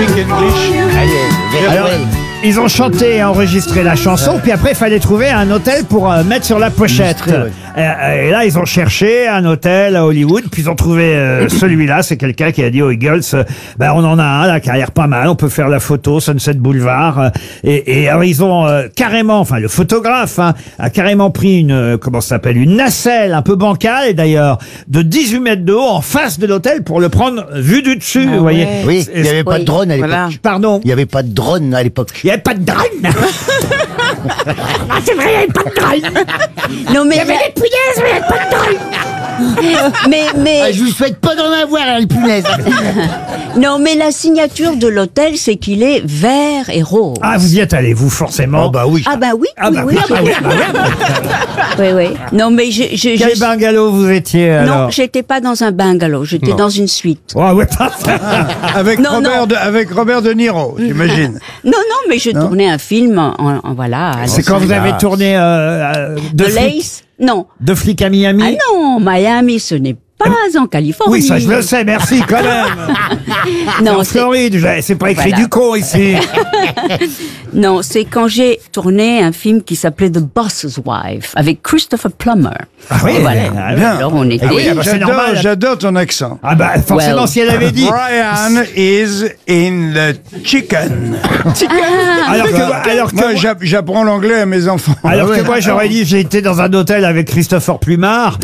speak English. Alors, ils ont chanté et enregistré la chanson, puis après il fallait trouver un hôtel pour mettre sur la pochette. Et là ils ont cherché un hôtel à Hollywood, puis ils ont trouvé celui-là. C'est quelqu'un qui a dit aux Eagles, on en a un là qui a l'air pas mal, on peut faire la photo Sunset Boulevard. Et alors ils ont carrément, enfin le photographe a carrément pris une une nacelle un peu bancale, et d'ailleurs de 18 mètres de haut en face de l'hôtel pour le prendre vue du dessus. Vous voyez. Oui, il n'y avait pas de drone à l'époque. Voilà. Pardon. Il n'y avait pas de drone à l'époque. Il n'y avait pas de drone. Non, c'est vrai, il n'y avait pas de drone. Non, mais Il y avait des punaises, mais il n'y avait pas de drone. mais Je vous souhaite pas d'en avoir, les punaises. non, mais la signature de l'hôtel, c'est qu'il est vert et rose. Ah, vous y êtes allé, vous, forcément. Oh bah oui. Ah bah oui, Ah bah oui, oui, oui, ah bah oui, ah bah oui. oui, oui. Non, mais Quel bungalow vous étiez alors? non, j'étais pas dans un bungalow, j'étais dans une suite. Oh, ouais, parfait. Avec Non, avec Robert De Niro, j'imagine. Non, mais je tournais un film voilà. C'est quand vous avez tourné De Lace? Non. de flics à Miami. Ah non, Miami, ce n'est pas en Californie. Oui, ça je le sais, merci quand même. Non, En Floride, c'est pas écrit Voilà. du con ici. Non, c'est quand j'ai tourné un film qui s'appelait The Boss's Wife avec Christopher Plummer. Ah oui, Voilà. ah, bien. Alors on était. Ah oui, ah bah, c'est normal. J'adore ton accent. Ah bah forcément, Well. si elle avait dit. Brian is in the chicken. Alors que Moi, j'apprends l'anglais à mes enfants. Alors que moi j'aurais dit j'ai été dans un hôtel avec Christopher Plumard.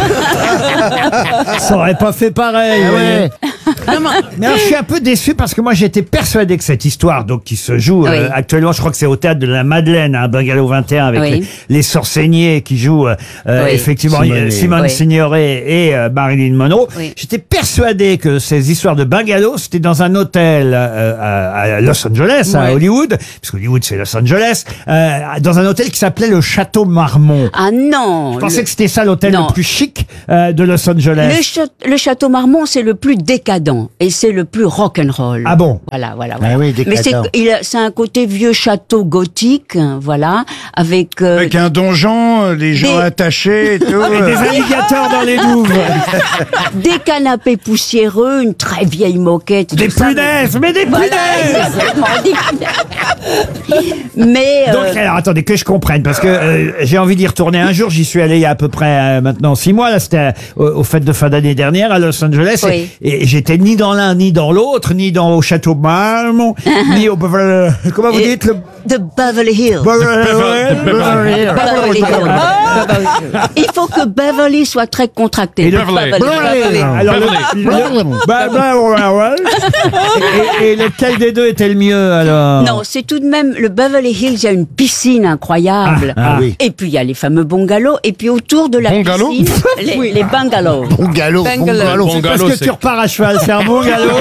Ça aurait pas fait pareil. vous voyez. Mais alors, je suis un peu déçu parce que moi j'étais persuadé que cette histoire donc qui se joue Oui. actuellement, je crois que c'est au théâtre de la Madeleine, à Bungalow 21 avec Oui. les Sorceigniers qui jouent effectivement Simone Oui. Signoret et Marilyn Monroe. Oui. J'étais persuadé que ces histoires de bungalow c'était dans un hôtel à Los Angeles, à Oui. Hollywood, parce que Hollywood c'est Los Angeles, dans un hôtel qui s'appelait le Château Marmont. Ah non. Je pensais que c'était ça l'hôtel Non. le plus chic de Los Angeles. Le Château Marmont, c'est le plus décadent et c'est le plus rock'n'roll. Ah bon? Voilà. Ah oui, décadent. Mais c'est un côté vieux château gothique, voilà, avec Avec un donjon, les gens Des- attachés et tout. Et des alligators dans les douves. des canapés poussiéreux, une très vieille moquette. Des tout ça. punaises, mais des Voilà, punaises. exactement, des punaises. Mais Donc, alors, attendez, que je comprenne, parce que j'ai envie d'y retourner un jour. J'y suis allé il y a à peu près maintenant 6 mois. Là, c'était aux fêtes de fin d'année dernière à Los Angeles. Oui. Et j'étais ni dans l'un, ni dans l'autre, ni au Château Marmont, ni au Beverly... Comment vous dites le... de Beverly Hills. Beverly Hills. Il faut que Beverly soit très contracté. Et le- Beverly. Alors, et lequel des deux était le mieux, alors? Non, c'est tout de même le Beverly Hills. Il y a une piscine incroyable. Ah, oui. Et puis il y a les fameux bungalows. Et puis autour de la Bungalow piscine, les bungalows. Bon galop, bon galop. C'est parce que tu repars à cheval, c'est un bon galop.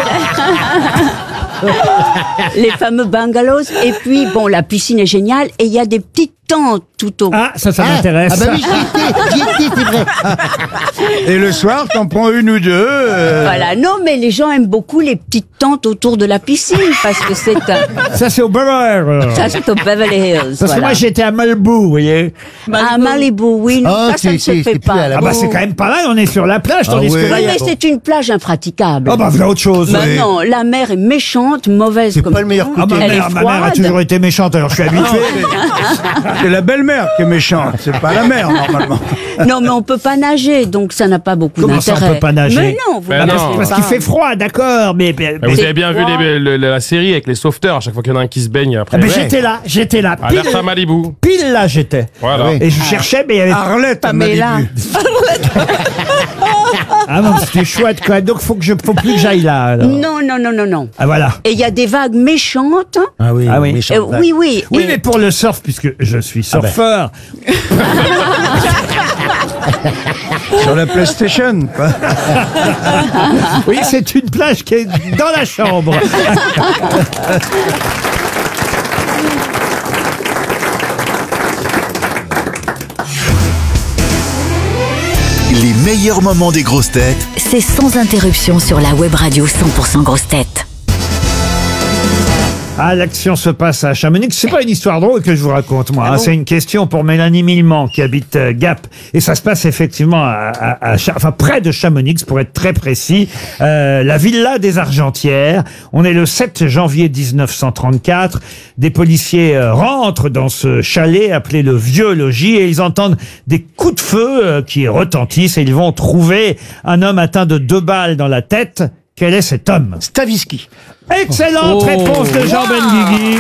Les fameux bungalows. Et puis bon, la piscine est géniale. Et il y a des petites tentes tout au. Ah, ça m'intéresse. Ah bah oui, j'y étais, c'est vrai. Et le soir, t'en prends une ou deux. Voilà. Non, mais les gens aiment beaucoup les petites tentes autour de la piscine parce que c'est un. Ça, c'est au Beverly. Ça, c'est au Beverly Hills. Parce que voilà. moi, j'étais à Malibu, vous voyez. À Malibu, oui. Non, Ah, ça ne se c'est fait plus à la pas. Ah bah, c'est quand même pas mal, on est sur la plage, tandis oui. que là, Oui, il y a... mais c'est une plage impraticable. Ah bah, voilà autre chose. oui. Non, la mer est méchante, mauvaise C'est comme pas le meilleur tout. Ah, ma Elle est mère a froide. toujours été méchante, alors je suis habitué. C'est la belle-mère qui est méchante, c'est pas la mère normalement. Non, mais on peut pas nager, donc ça n'a pas beaucoup Comment ça, d'intérêt. on peut pas nager? Mais non, vous Ben ne non. nagez Parce pas. qu'il fait froid, d'accord, mais Vous avez bien vu froid. la série avec les sauveteurs, à chaque fois qu'il y en a un qui se baigne après. mais j'étais là. Alerte à Malibu. Pile là, j'étais. Voilà. Et je cherchais, mais il y avait... Arlette à Malibu. Ah non, c'était chouette, quand même. Donc, faut plus que j'aille là, alors. Non. Ah, voilà. Et il y a des vagues méchantes. Ah oui, Ah oui. méchante vague. Oui, oui. Oui, Et- mais pour le surf, puisque je suis surfeur, Sur la PlayStation. quoi. oui, c'est une plage qui est dans la chambre. Les meilleurs moments des grosses têtes C'est sans interruption sur la web radio 100% grosses têtes. Ah, l'action se passe à Chamonix. C'est pas une histoire drôle que je vous raconte, moi. Hein. C'est une question pour Mélanie Millement, qui habite Gap. Et ça se passe effectivement enfin, près de Chamonix, pour être très précis. La villa des Argentières. On est le 7 janvier 1934. Des policiers rentrent dans ce chalet appelé le Vieux Logis et ils entendent des coups de feu qui retentissent et ils vont trouver un homme atteint de 2 balles dans la tête. Quel est cet homme? Stavisky. Excellente réponse de Jean Benguigui.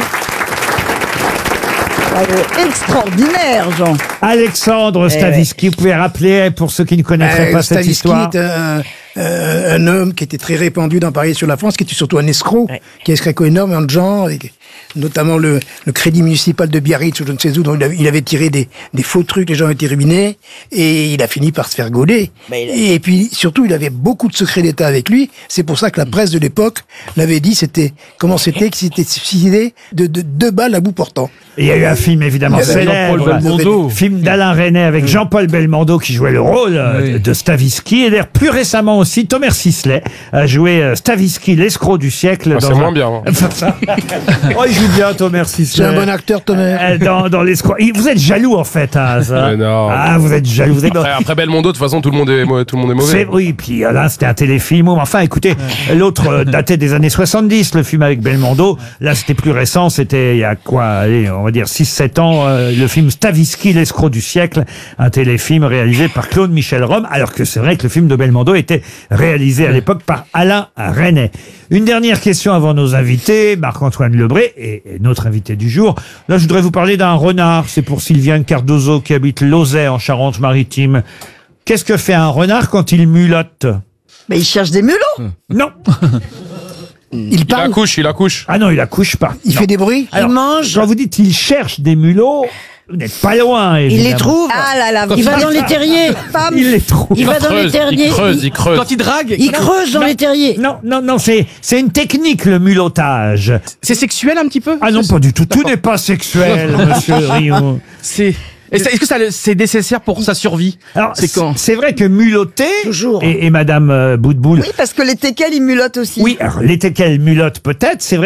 Extraordinaire, Jean. Alexandre Stavisky, vous pouvez rappeler pour ceux qui ne connaîtraient pas cette Stavisky histoire. est un homme qui était très répandu dans Paris et sur la France, qui était surtout un escroc, qui a escroqué énormément de gens, et notamment le crédit municipal de Biarritz ou je ne sais où, dont il avait tiré des faux trucs, les gens étaient ruinés, et il a fini par se faire gauler. Et puis surtout, il avait beaucoup de secrets d'État avec lui. C'est pour ça que la presse de l'époque l'avait dit, qu'il s'était suicidé de 2 balles à bout portant. Il y a eu un film évidemment célèbre, Jean-Paul Belmondo. film d'Alain Resnais avec Jean-Paul Belmondo qui jouait le rôle de Stavisky. Et d'ailleurs, plus récemment aussi, Thomas Sisley a joué Stavisky, l'escroc du siècle. C'est moins bien. Oh, il joue bien, Thomas Sisley. C'est un bon acteur, Thomas. Dans l'escroc. Vous êtes jaloux en fait, hein, ça. Mais non. Ah, vous êtes jaloux. Vous êtes... Après Belmondo, de toute façon, tout le monde est mauvais. Oui, puis là, c'était un téléfilm. Enfin, écoutez, l'autre datait des années 70, le film avec Belmondo. Là, c'était plus récent. C'était il y a quoi, allez, on va dire 6-7 ans, le film Stavisky, l'escroc du siècle, un téléfilm réalisé par Claude Michel Rome, alors que c'est vrai que le film de Belmondo était réalisé à l'époque par Alain Resnais. Une dernière question avant nos invités, Marc-Antoine Lebré et notre invité du jour. Là, je voudrais vous parler d'un renard. C'est pour Sylviane Cardozo qui habite Lauzet en Charente-Maritime. Qu'est-ce que fait un renard quand il mulotte? Mais il cherche des mulots. Non. Il parle, Il accouche. Ah non, il accouche pas. il fait des bruits. Alors, il mange. Quand vous dites il cherche des mulots, vous n'êtes pas loin, évidemment. Il les trouve. Ah là là, Il va dans les terriers. Il les trouve. Il va dans les terriers. Il creuse. Quand il drague, Il creuse dans les terriers. Non, c'est une technique, le mulottage. c'est sexuel un petit peu. Ah non, pas du tout. Tout n'est pas sexuel, monsieur Rio. Est-ce que c'est nécessaire pour sa survie? Alors, C'est quand? c'est vrai que mulotter, Toujours. et madame Boutboul, oui, parce que les teckels, ils mulottent aussi. oui, alors les teckels mulottent peut-être, c'est vrai.